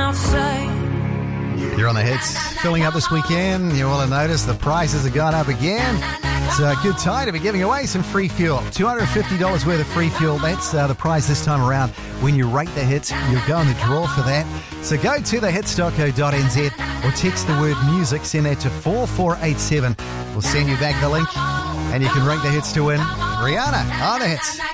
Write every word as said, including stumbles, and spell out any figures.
outside. You're on the hits. Filling up this weekend. You will have noticed the prices have gone up again. It's a good time to be giving away some free fuel. two hundred fifty dollars worth of free fuel. That's uh, the prize this time around. When you rate the hits, you'll go in the draw for that. So go to the hits dot co dot n z or text the word music. Send that to four four eight seven. We'll send you back the link and you can rate the hits to win Rihanna on the hits.